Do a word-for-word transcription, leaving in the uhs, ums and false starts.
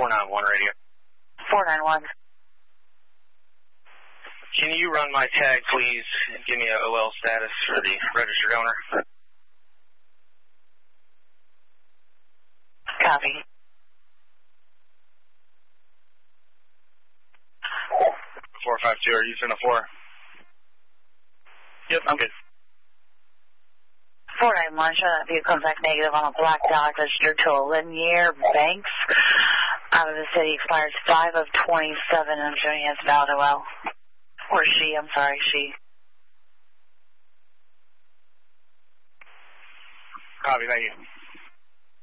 four nine one radio. four nine one. Can you run my tag, please, and give me a O L status for the registered owner? Copy. four five two, are you using a four? Yep, I'm good. four nine one, show that vehicle comes back negative on a black dog registered to Lanier Banks out of the city, expires five of twenty-seven. I'm showing you as valid O L. Or she, I'm sorry, she. Copy, thank you.